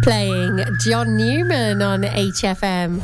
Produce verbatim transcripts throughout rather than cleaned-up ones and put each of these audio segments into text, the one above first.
Playing John Newman on H F M.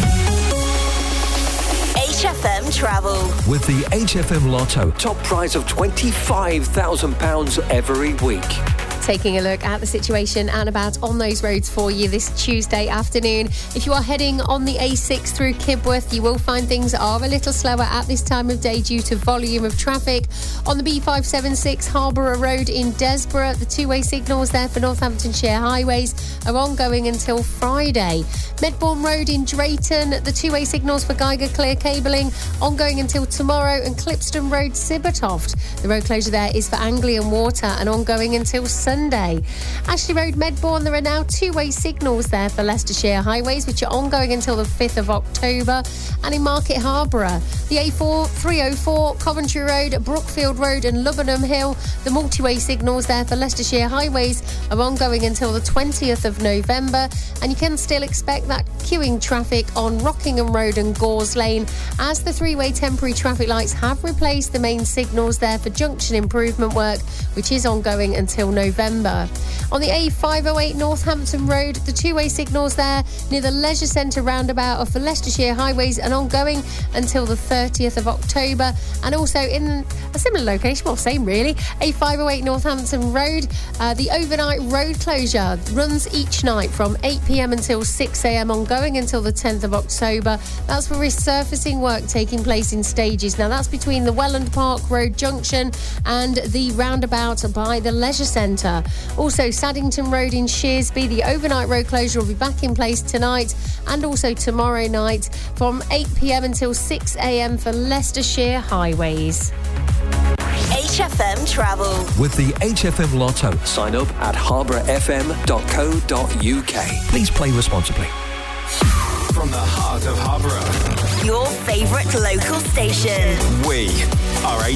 H F M Travel. With the H F M Lotto, top prize of twenty-five thousand pounds every week. Taking a look at the situation and about on those roads for you this Tuesday afternoon. If you are heading on the A six through Kibworth, you will find things are a little slower at this time of day due to volume of traffic. On the B five seventy-six Harborough Road in Desborough, the two-way signals there for Northamptonshire highways are ongoing until Friday. Medbourne Road in Drayton, the two-way signals for Geiger Clear cabling ongoing until tomorrow, and Clipston Road, Sibbertoft. The road closure there is for Anglian Water and ongoing until Sunday. Ashley Road, Medbourne, there are now two-way signals there for Leicestershire highways, which are ongoing until the fifth of October. And in Market Harborough, the A four, three oh four, Coventry Road, Brookfield Road and Lubenham Hill, the multi-way signals there for Leicestershire highways are ongoing until the twentieth of November. And you can still expect that queuing traffic on Rockingham Road and Gores Lane, as the three-way temporary traffic lights have replaced the main signals there for junction improvement work, which is ongoing until November. On the A five oh eight Northampton Road, the two-way signals there near the Leisure Centre roundabout are for Leicestershire highways and ongoing until the thirtieth of October. And also in a similar location, well, same really, A five oh eight Northampton Road, uh, the overnight road closure runs each night from eight p.m. until six a.m. ongoing until the tenth of October. That's for resurfacing work taking place in stages. Now that's between the Welland Park Road junction and the roundabout by the Leisure Centre. Also, Saddington Road in Shearsby, the overnight road closure will be back in place tonight and also tomorrow night from eight p.m. until six a.m. for Leicestershire highways. H F M Travel. With the H F M Lotto, sign up at harborough f m dot co dot u k. Please play responsibly. From the heart of Harborough, Your favourite local station. we are